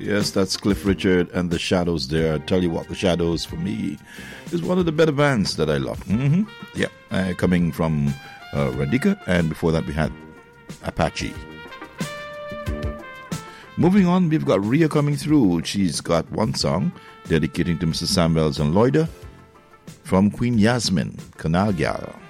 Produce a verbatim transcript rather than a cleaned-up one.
Yes, that's Cliff Richard and the Shadows there. I tell you what, the Shadows for me is one of the better bands that I love. Mm-hmm. Yeah, uh, coming from uh, Radika, and before that we had Apache. Moving on, we've got Rhea coming through. She's got one song dedicating to Mister Samuels and Lloyda from Queen Yasmin, Canal Gal.